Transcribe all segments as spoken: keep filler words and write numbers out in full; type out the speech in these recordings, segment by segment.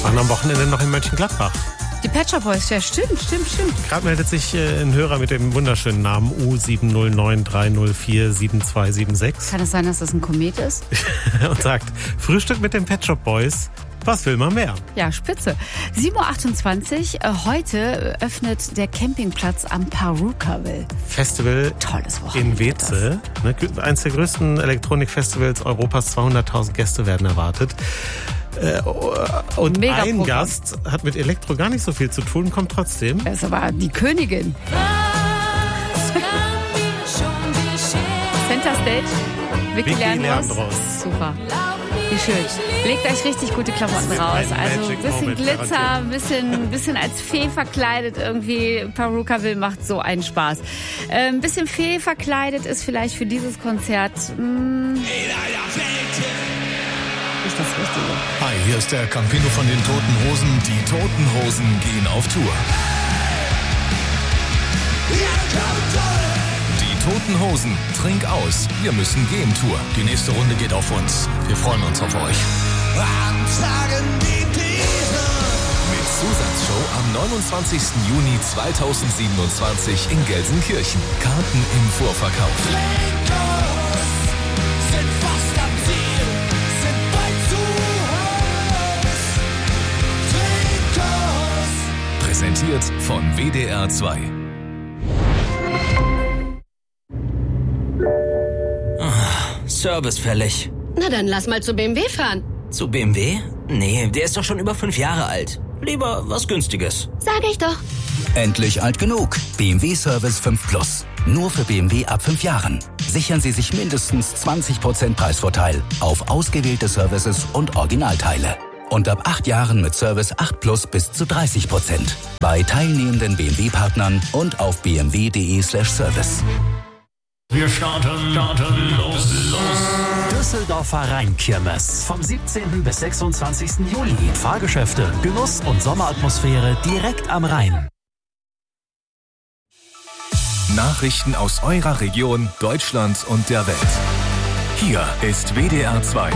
Waren am Wochenende noch in Mönchengladbach. Die Pet Shop Boys, ja stimmt, stimmt, stimmt. Gerade meldet sich äh, ein Hörer mit dem wunderschönen Namen U sieben null neun drei null vier sieben zwei sieben sechs. Kann es sein, dass das ein Komet ist? Und sagt, Frühstück mit den Pet Shop Boys. Was will man mehr? Ja, spitze. sieben Uhr achtundzwanzig, heute öffnet der Campingplatz am Purukaville. Festival Tolles Wochenende in Weeze. Ne, eines der größten Elektronikfestivals Europas. zweihunderttausend Gäste werden erwartet. Äh, und Mega ein Programm. Gast hat mit Elektro gar nicht so viel zu tun, kommt trotzdem. Das ist aber die Königin. Center Stage. Vicky, Vicky Leandros. Leandros. Super. Wie schön. Legt euch richtig gute Klamotten Das wird raus. ein Also ein Magic bisschen Moment, Glitzer, garantiert. ein bisschen, bisschen als Fee verkleidet irgendwie. Purukaville macht so einen Spaß. Äh, ein bisschen Fee verkleidet ist vielleicht für dieses Konzert mh, nicht das Richtige. Hi, hier ist der Campino von den Toten Hosen. Die Toten Hosen gehen auf Tour. Die Toten Hosen, trink aus. Wir müssen gehen Tour. Die nächste Runde geht auf uns. Wir freuen uns auf euch. Mit Zusatzshow am neunundzwanzigsten Juni zweitausendsiebenundzwanzig in Gelsenkirchen. Karten im Vorverkauf. Präsentiert von W D R zwei. Service fällig. Na dann lass mal zu B M W fahren. Zu B M W? Nee, der ist doch schon über fünf Jahre alt. Lieber was Günstiges. Sag ich doch. Endlich alt genug. B M W Service fünf Plus. Nur für B M W ab fünf Jahren. Sichern Sie sich mindestens zwanzig Prozent Preisvorteil auf ausgewählte Services und Originalteile. Und ab acht Jahren mit Service acht Plus bis zu dreißig Prozent. Bei teilnehmenden B M W-Partnern und auf b m w punkt d e slash service. Wir starten, starten, los, los. Düsseldorfer Rheinkirmes. Vom siebzehnten bis sechsundzwanzigsten Juli. Fahrgeschäfte, Genuss und Sommeratmosphäre direkt am Rhein. Nachrichten aus eurer Region, Deutschland und der Welt. Hier ist W D R zwei.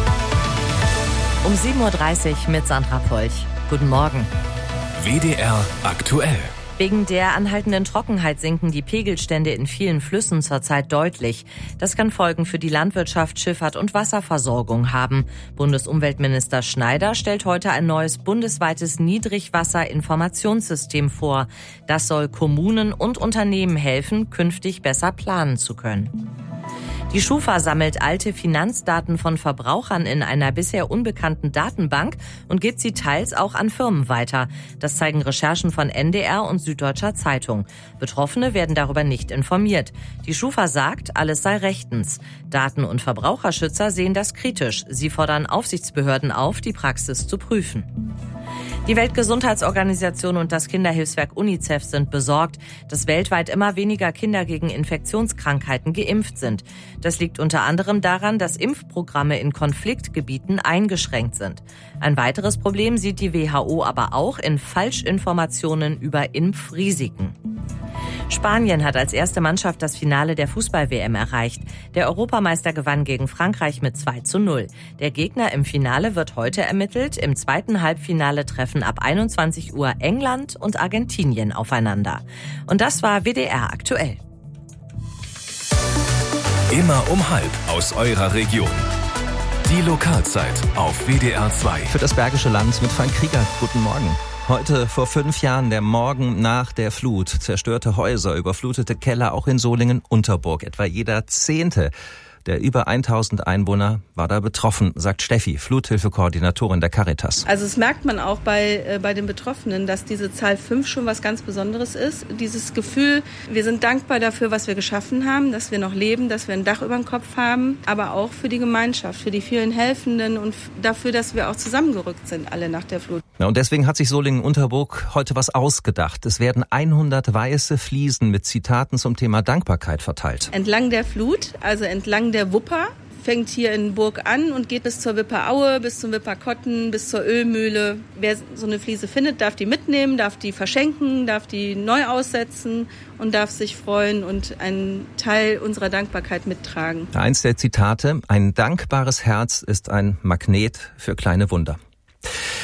Um sieben Uhr dreißig mit Sandra Polch. Guten Morgen. W D R aktuell. Wegen der anhaltenden Trockenheit sinken die Pegelstände in vielen Flüssen zurzeit deutlich. Das kann Folgen für die Landwirtschaft, Schifffahrt und Wasserversorgung haben. Bundesumweltminister Schneider stellt heute ein neues bundesweites Niedrigwasserinformationssystem vor. Das soll Kommunen und Unternehmen helfen, künftig besser planen zu können. Die Schufa sammelt alte Finanzdaten von Verbrauchern in einer bisher unbekannten Datenbank und gibt sie teils auch an Firmen weiter. Das zeigen Recherchen von N D R und Süddeutscher Zeitung. Betroffene werden darüber nicht informiert. Die Schufa sagt, alles sei rechtens. Daten- und Verbraucherschützer sehen das kritisch. Sie fordern Aufsichtsbehörden auf, die Praxis zu prüfen. Die Weltgesundheitsorganisation und das Kinderhilfswerk UNICEF sind besorgt, dass weltweit immer weniger Kinder gegen Infektionskrankheiten geimpft sind. Das liegt unter anderem daran, dass Impfprogramme in Konfliktgebieten eingeschränkt sind. Ein weiteres Problem sieht die W H O aber auch in Falschinformationen über Impfrisiken. Spanien hat als erste Mannschaft das Finale der Fußball-W M erreicht. Der Europameister gewann gegen Frankreich mit zwei zu null. Der Gegner im Finale wird heute ermittelt. Im zweiten Halbfinale treffen ab einundzwanzig Uhr England und Argentinien aufeinander. Und das war W D R aktuell. Immer um halb aus eurer Region. Die Lokalzeit auf W D R zwei. Für das Bergische Land mit Frank Krieger. Guten Morgen. Heute vor fünf Jahren, der Morgen nach der Flut. Zerstörte Häuser, überflutete Keller, auch in Solingen-Unterburg. Etwa jeder Zehnte der über tausend Einwohner war da betroffen, sagt Steffi, Fluthilfekoordinatorin der Caritas. Also das merkt man auch bei, äh, bei den Betroffenen, dass diese Zahl fünf schon was ganz Besonderes ist. Dieses Gefühl, wir sind dankbar dafür, was wir geschaffen haben, dass wir noch leben, dass wir ein Dach über dem Kopf haben, aber auch für die Gemeinschaft, für die vielen Helfenden und f- dafür, dass wir auch zusammengerückt sind, alle nach der Flut. Ja, und deswegen hat sich Solingen-Unterburg heute was ausgedacht. Es werden hundert weiße Fliesen mit Zitaten zum Thema Dankbarkeit verteilt. Entlang der Flut, also entlang der Wupper, fängt hier in Burg an und geht bis zur Wipperaue, bis zum Wipperkotten, bis zur Ölmühle. Wer so eine Fliese findet, darf die mitnehmen, darf die verschenken, darf die neu aussetzen und darf sich freuen und einen Teil unserer Dankbarkeit mittragen. Eins der Zitate: Ein dankbares Herz ist ein Magnet für kleine Wunder.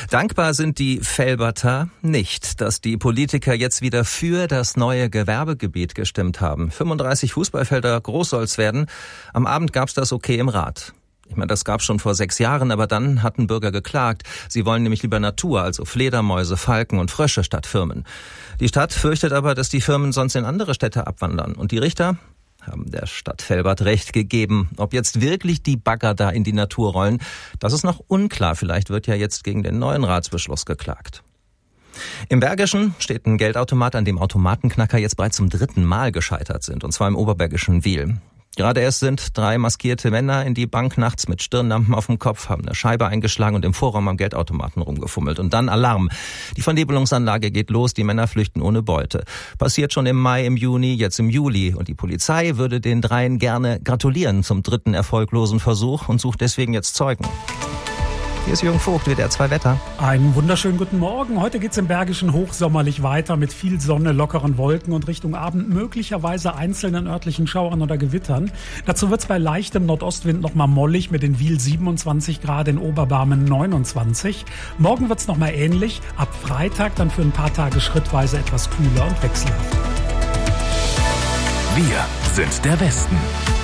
Dankbar sind die Velberter nicht, dass die Politiker jetzt wieder für das neue Gewerbegebiet gestimmt haben. fünfunddreißig Fußballfelder groß soll's werden. Am Abend gab's das Okay im Rat. Ich meine, das gab's schon vor sechs Jahren, aber dann hatten Bürger geklagt. Sie wollen nämlich lieber Natur, also Fledermäuse, Falken und Frösche statt Firmen. Die Stadt fürchtet aber, dass die Firmen sonst in andere Städte abwandern. Und die Richter haben der Stadt Velbert recht gegeben. Ob jetzt wirklich die Bagger da in die Natur rollen, das ist noch unklar. Vielleicht wird ja jetzt gegen den neuen Ratsbeschluss geklagt. Im Bergischen steht ein Geldautomat, an dem Automatenknacker jetzt bereits zum dritten Mal gescheitert sind, und zwar im oberbergischen Wil. Gerade erst sind drei maskierte Männer in die Bank nachts mit Stirnlampen auf dem Kopf, haben eine Scheibe eingeschlagen und im Vorraum am Geldautomaten rumgefummelt. Und dann Alarm. Die Vernebelungsanlage geht los, die Männer flüchten ohne Beute. Passiert schon im Mai, im Juni, jetzt im Juli. Und die Polizei würde den dreien gerne gratulieren zum dritten erfolglosen Versuch und sucht deswegen jetzt Zeugen. Hier ist Jürgen Vogt, W D R zwei Wetter. Einen wunderschönen guten Morgen. Heute geht's im Bergischen hochsommerlich weiter mit viel Sonne, lockeren Wolken und Richtung Abend möglicherweise einzelnen örtlichen Schauern oder Gewittern. Dazu wird's bei leichtem Nordostwind nochmal mollig mit in Wil siebenundzwanzig Grad, in Oberbarmen neunundzwanzig. Morgen wird's nochmal ähnlich. Ab Freitag dann für ein paar Tage schrittweise etwas kühler und wechselhaft. Wir sind der Westen.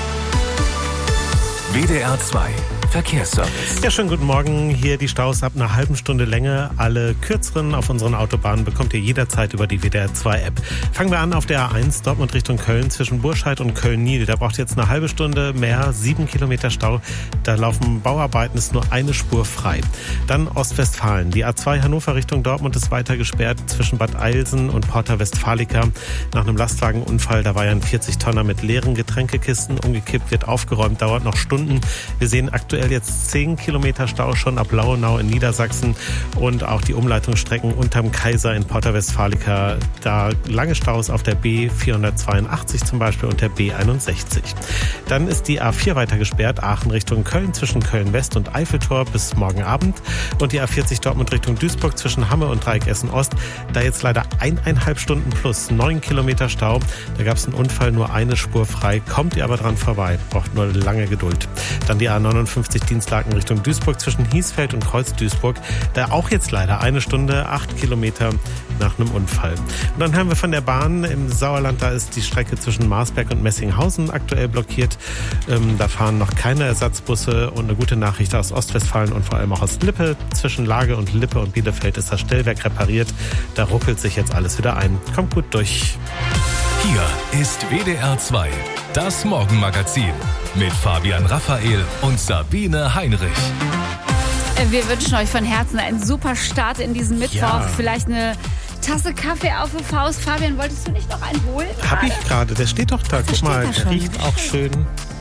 W D R zwei Verkehrsservice. Ja, schönen guten Morgen. Hier die Staus ab einer halben Stunde Länge. Alle kürzeren auf unseren Autobahnen bekommt ihr jederzeit über die W D R zwei App. Fangen wir an auf der A eins, Dortmund Richtung Köln, zwischen Burscheid und Köln-Nil. Da braucht ihr jetzt eine halbe Stunde mehr, sieben Kilometer Stau. Da laufen Bauarbeiten, ist nur eine Spur frei. Dann Ostwestfalen. Die A zwei Hannover Richtung Dortmund ist weiter gesperrt zwischen Bad Eilsen und Porta Westfalica. Nach einem Lastwagenunfall, da war ja ein vierzig Tonner mit leeren Getränkekisten umgekippt, wird aufgeräumt, dauert noch Stunden. Wir sehen aktuell jetzt zehn Kilometer Stau schon ab Lauenau in Niedersachsen und auch die Umleitungsstrecken unterm Kaiser in Porta Westfalica. Da lange Staus auf der B vierhundertzweiundachtzig zum Beispiel und der B einundsechzig. Dann ist die A vier weiter gesperrt, Aachen Richtung Köln zwischen Köln West und Eiffeltor bis morgen Abend und die A vierzig Dortmund Richtung Duisburg zwischen Hamme und Dreieck Essen Ost. Da jetzt leider eineinhalb Stunden plus neun Kilometer Stau. Da gab es einen Unfall, nur eine Spur frei. Kommt ihr aber dran vorbei, braucht nur lange Geduld. Dann die A neunundfünfzig Dienstlaken Richtung Duisburg zwischen Hiesfeld und Kreuz Duisburg. Da auch jetzt leider eine Stunde, acht Kilometer nach einem Unfall. Und dann haben wir von der Bahn im Sauerland, da ist die Strecke zwischen Marsberg und Messinghausen aktuell blockiert. Ähm, da fahren noch keine Ersatzbusse und eine gute Nachricht aus Ostwestfalen und vor allem auch aus Lippe. Zwischen Lage und Lippe und Bielefeld ist das Stellwerk repariert. Da ruckelt sich jetzt alles wieder ein. Kommt gut durch. Hier ist W D R zwei, das Morgenmagazin mit Fabian Raphael und Sabine Heinrich. Wir wünschen euch von Herzen einen super Start in diesen Mittwoch. Ja. Vielleicht eine Tasse Kaffee auf die Faust. Fabian, wolltest du nicht noch einen holen? Hab ich gerade, der steht doch da. Guck mal, der riecht auch schön.